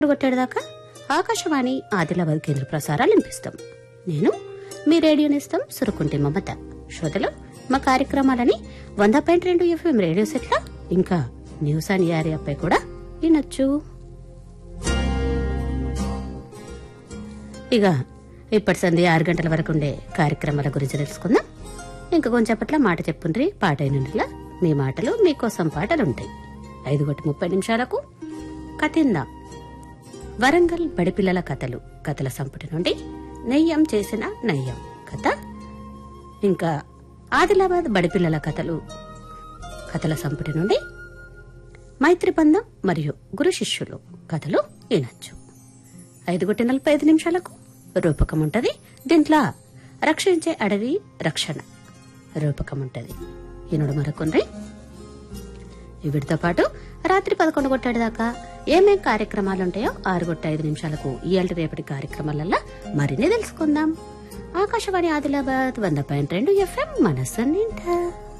కొట్టేదాకా ఆకాశవాణి ఆదిలాబాద్ కేంద్ర ప్రసారాలు వినిపిస్తాం. నేను మీ రేడియో నేస్తం సురుకుంటి మమత. శ్రోతలు, మా కార్యక్రమాలని 100.2 FM రేడియో సెట్ల ఇంకా న్యూస్ అండ్ యారియాపై కూడా వినొచ్చు. ఇక ఇప్పటి సంధి 6 గంటల వరకు ఉండే కార్యక్రమాల గురించి తెలుసుకుందాం. ఇంకా కొంచెంపట్ల మాట చెప్పుండ్రి పాట అయినందుల మీ మాటలు మీకోసం పాటలుంటాయి. 5:30 కథిందాం. వరంగల్ బడిపిల్లల కథల సంపుటి నుండి నెయ్యం చేసిన నయ్యం కథ, ఇంకా ఆదిలాబాద్ బడిపిల్లల కథల సంపుటి నుండి మైత్రిబంధం మరియు గురు శిష్యులు కథలు వినొచ్చు. 5:45 రూపకం ఉంటది. దీంట్లో రక్షించే అడవి రక్షణ రూపకం ఉంటది. ఈనుడు మరొకరి వీటితో పాటు రాత్రి 11 దాకా ఏమేం కార్యక్రమాలుంటాయో 6:05 ఇయాల్టి రేపటి కార్యక్రమాలల్లో మరిన్ని తెలుసుకుందాం. ఆకాశవాణి ఆదిలాబాద్ 100.2 FM మనస్సు నిండా.